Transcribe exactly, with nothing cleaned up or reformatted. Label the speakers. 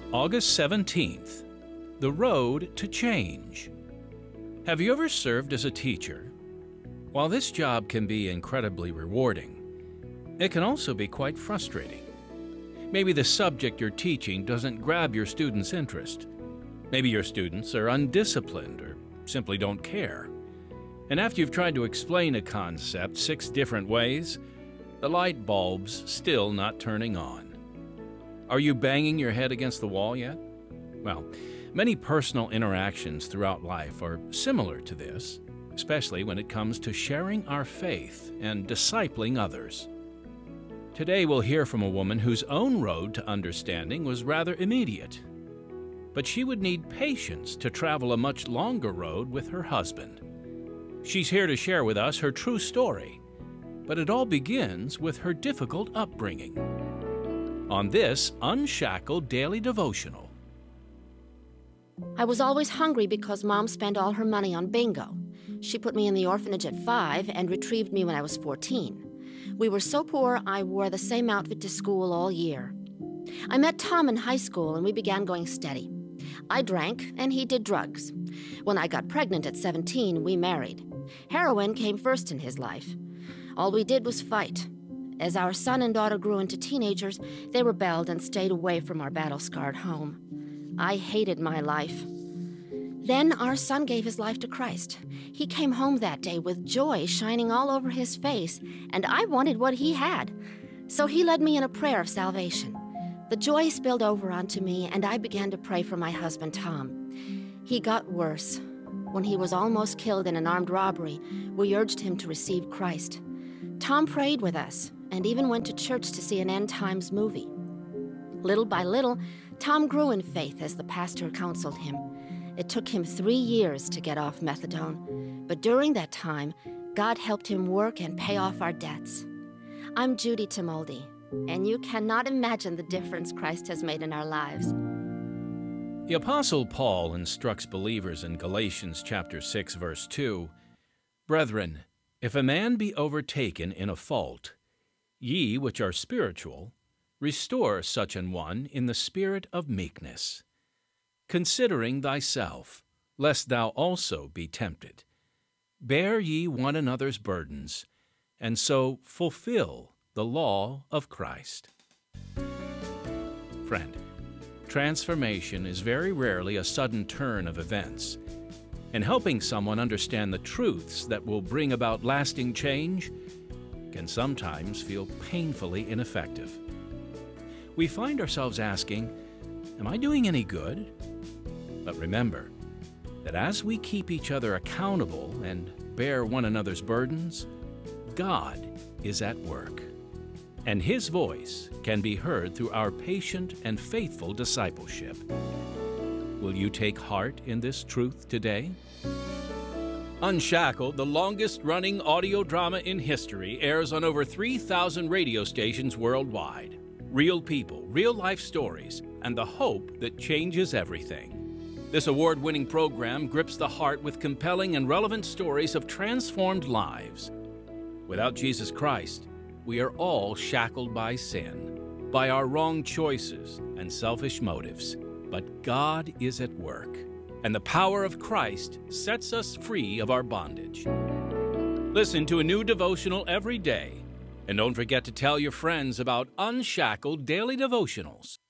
Speaker 1: August seventeenth, The Road to Change. Have you ever served as a teacher? While this job can be incredibly rewarding, it can also be quite frustrating. Maybe the subject you're teaching doesn't grab your students' interest. Maybe your students are undisciplined or simply don't care. And after you've tried to explain a concept six different ways, the light bulb's still not turning on. Are you banging your head against the wall yet? Well, many personal interactions throughout life are similar to this, especially when it comes to sharing our faith and discipling others. Today we'll hear from a woman whose own road to understanding was rather immediate, but she would need patience to travel a much longer road with her husband. She's here to share with us her true story, but it all begins with her difficult upbringing. On this Unshackled Daily Devotional.
Speaker 2: I was always hungry because Mom spent all her money on bingo. She put me in the orphanage at five and retrieved me when I was fourteen. We were so poor I wore the same outfit to school all year. I met Tom in high school and we began going steady. I drank and he did drugs. When I got pregnant at seventeen, we married. Heroin came first in his life. All we did was fight. As our son and daughter grew into teenagers, they rebelled and stayed away from our battle-scarred home. I hated my life. Then our son gave his life to Christ. He came home that day with joy shining all over his face, and I wanted what he had. So he led me in a prayer of salvation. The joy spilled over onto me, and I began to pray for my husband, Tom. He got worse. When he was almost killed in an armed robbery, we urged him to receive Christ. Tom prayed with us, and even went to church to see an end times movie. Little by little, Tom grew in faith as the pastor counseled him. It took him three years to get off methadone, but during that time, God helped him work and pay off our debts. I'm Judy Timoldi, and you cannot imagine the difference Christ has made in our lives.
Speaker 1: The Apostle Paul instructs believers in Galatians chapter six, verse two, "Brethren, if a man be overtaken in a fault, ye which are spiritual, restore such an one in the spirit of meekness, considering thyself, lest thou also be tempted. Bear ye one another's burdens, and so fulfill the law of Christ." Friend, transformation is very rarely a sudden turn of events, and helping someone understand the truths that will bring about lasting change can sometimes feel painfully ineffective. We find ourselves asking, am I doing any good? But remember that as we keep each other accountable and bear one another's burdens, God is at work, and His voice can be heard through our patient and faithful discipleship. Will you take heart in this truth today? Unshackled, the longest-running audio drama in history, airs on over three thousand radio stations worldwide. Real people, real-life stories, and the hope that changes everything. This award-winning program grips the heart with compelling and relevant stories of transformed lives. Without Jesus Christ, we are all shackled by sin, by our wrong choices and selfish motives. But God is at work, and the power of Christ sets us free of our bondage. Listen to a new devotional every day, and don't forget to tell your friends about Unshackled Daily Devotionals.